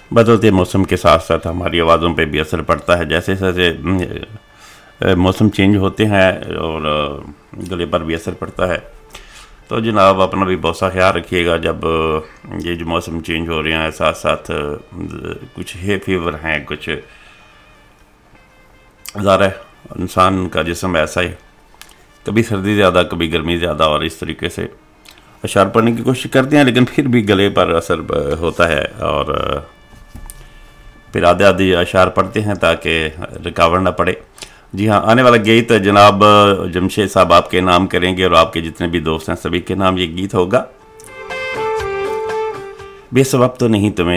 बदलते मौसम के साथ साथ हमारी आवाज़ों पे भी असर पड़ता है। जैसे जैसे मौसम चेंज होते हैं और गले पर भी असर पड़ता है। तो जनाब अपना भी बहुत सा ख्याल रखिएगा। जब ये जो मौसम चेंज हो रहे हैं, साथ साथ कुछ है फीवर हैं, कुछ ज़रा इंसान का जिस्म ऐसा ही, कभी सर्दी ज़्यादा कभी गर्मी ज़्यादा, और इस तरीके से अशार पढ़ने की कोशिश करते हैं, लेकिन फिर भी गले पर असर होता है। और फिर आधे आधे अशार पढ़ते हैं ताकि रुकावट ना पड़े। जी हाँ, आने वाला गीत जनाब जमशेद साहब आपके नाम करेंगे और आपके जितने भी दोस्त हैं सभी के नाम ये गीत होगा। बेसबब तो नहीं तुम्हें